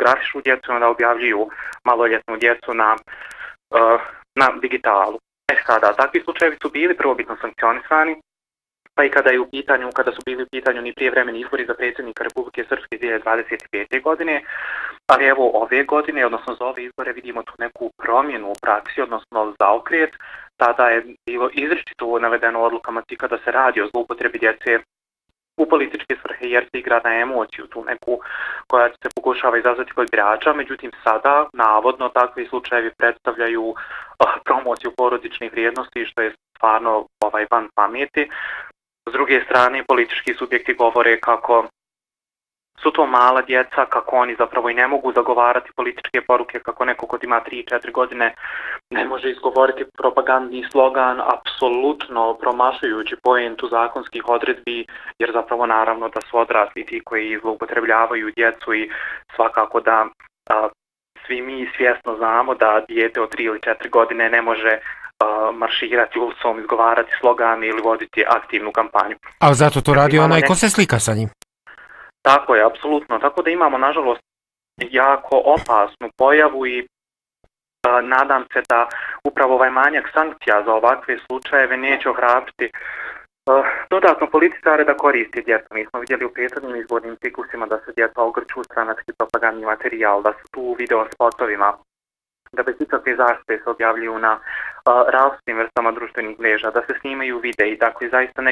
fotografišu djecu i onda objavljuju maloljetnu djecu na digitalu. Sada, takvi slučajevi su bili prvobitno sankcionisani, pa i kada su bili u pitanju ni prijevremeni izbori za predsjednika Republike Srpske 2025. godine, ali evo ove godine, odnosno za ove izbore vidimo tu neku promjenu u praksi, odnosno zaokret. Tada je bilo izričito navedeno odlukama CIK-a da se radi o zloupotrebi djece u političke svrhe jer se igra na emociju, tu neku koja se pokušava izazvati kod birača, međutim sada navodno takvi slučajevi predstavljaju promociju porodičnih vrijednosti što je stvarno van pameti. S druge strane, politički subjekti govore kako su to mala djeca, kako oni zapravo i ne mogu zagovarati političke poruke, kako neko ko ima 3-4 godine ne može izgovoriti propagandni slogan, apsolutno promašujući poentu zakonskih odredbi, jer zapravo naravno da su odrasli ti koji zloupotrebljavaju djecu i svakako da svi mi svjesno znamo da dijete od 3 ili 4 godine ne može marširati ulicom, izgovarati slogan ili voditi aktivnu kampanju. A zato to radi onaj ko se slika sa njim? Tako je, apsolutno. Tako da imamo, nažalost, jako opasnu pojavu i nadam se da upravo ovaj manjak sankcija za ovakve slučajeve neće ohrabriti dodatno političare da koristi djecu. Mi smo vidjeli u prethodnim izbornim ciklusima da se djeca ogrču u stranački propagandni materijal, da su tu u video spotovima, da bez ikakve zaštite se objavljuju na različitim vrstama društvenih mreža, da se snimaju videi, dakle zaista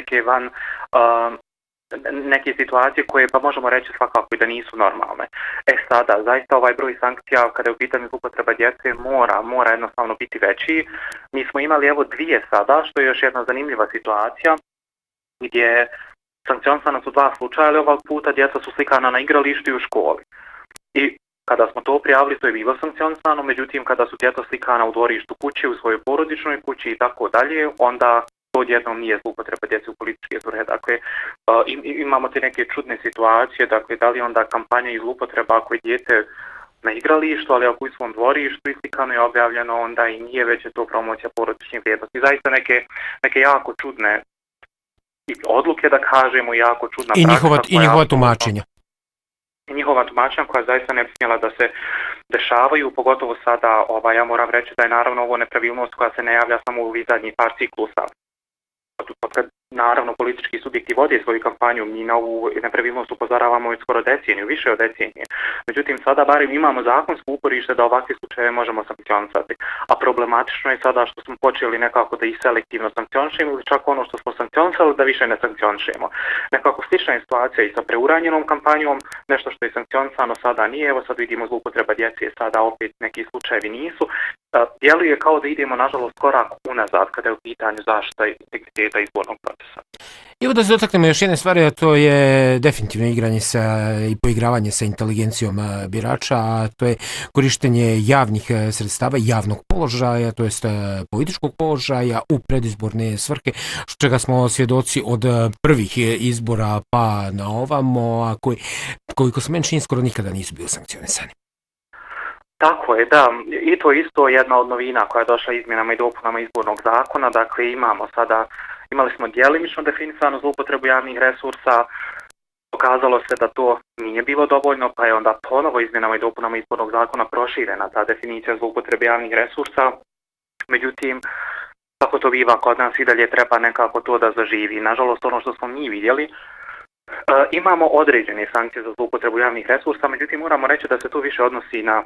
neke situacije koje pa možemo reći svakako i da nisu normalne. Sada, zaista ovaj broj sankcija kada je u pitanju zloupotreba djece mora jednostavno biti veći. Mi smo imali evo 2 sada, što je još jedna zanimljiva situacija, gdje sankcionisana su 2 slučaja, ali ovog puta djeca su slikana na igralištu i u školi. I kada smo to prijavili, to je bilo sankcionisano, međutim kada su djeca slikana u dvorištu kuće, u svojoj porodičnoj kući i tako dalje, onda to odjednom nije zloupotreba djece u političke svrhe. Dakle, imamo te neke čudne situacije, dakle, da li onda kampanja i zloupotreba ako je dijete na igralištu, ali ako u svom dvorištu islikano je objavljeno, onda i nije već to promocija porodičnih vrijednosti. Zaista neke jako čudne odluke, da kažemo, jako čudna praksa. I njihova tumačenja. Njihova tumačenja koja zaista ne bi smjela da se dešavaju, pogotovo sada, ja moram reći da je naravno ovo nepravilnost koja se ne javlja samo u zadnjih par ciklusa. Kad naravno politički subjekti vode svoju kampanju, mi na ovu nepravilnost upozoravamo već skoro deceniju, više od decenije. Međutim, sada barem imamo zakonsko uporište da ovakve slučajeve možemo sankcionisati. A problematično je sada što smo počeli nekako da ih selektivno sankcionišemo ili čak ono što smo sankcionisali da više ne sankcionišemo. Nekako slična je situacija i sa preuranjenom kampanjom, nešto što je sankcionisano sada nije, evo sad vidimo zloupotreba djece, sada opet neki slučajevi nisu. Djeluje kao da idemo nažalost korak unazad kada je u pitanju zaštita integriteta izbornog procesa. Evo da se dotaknemo još jedne stvari, a to je definitivno igranje i poigravanje sa inteligencijom birača, a to je korištenje javnih sredstava, javnog položaja, to jest političkog položaja u predizborne svrhe, čega smo svjedoci od prvih izbora pa na ovamo, a koliko se meni čini skoro nikada nisu bili sankcionisani. Tako je, da. I to je isto jedna od novina koja je došla izmjenama i dopunama izbornog zakona. Dakle, imali smo djelimično definisanu zloupotrebu javnih resursa, pokazalo se da to nije bilo dovoljno, pa je onda ponovo izmjenama i dopunama izbornog zakona proširena ta definicija zloupotrebe javnih resursa. Međutim, kako to biva kod nas i dalje treba nekako to da zaživi. Nažalost, ono što smo mi vidjeli, imamo određene sankcije za zloupotrebu javnih resursa, međutim moramo reći da se to više odnosi na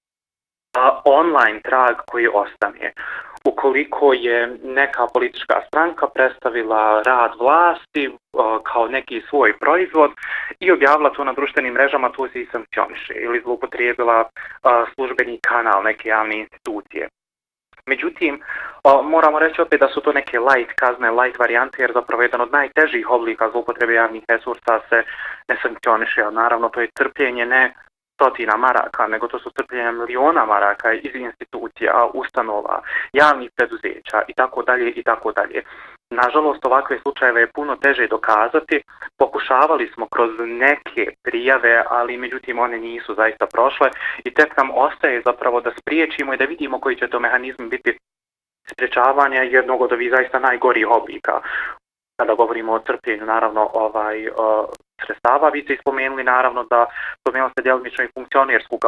online trag koji ostane. Ukoliko je neka politička stranka predstavila rad vlasti kao neki svoj proizvod i objavila to na društvenim mrežama, to se i sankcioniše ili zloupotrijebila službeni kanal neke javne institucije. Međutim, moramo reći opet da su to neke light kazne, light varijante, jer zapravo jedan od najtežih oblika zloupotrebe javnih resursa se ne sankcioniše. Naravno, to je trpljenje ne stotina maraka, nego to su trpljenja miliona maraka iz institucija, ustanova, javnih preduzeća i tako dalje i tako dalje. Nažalost, ovakve slučajeve je puno teže dokazati. Pokušavali smo kroz neke prijave, ali međutim one nisu zaista prošle i tek nam ostaje zapravo da spriječimo i da vidimo koji će to mehanizmi biti sprječavanja jednog od ovih zaista najgorih oblika. Kada govorimo o trpljenju, naravno, sredstava, vi ste spomenuli naravno da spomenuli ste djelimično i funkcionersku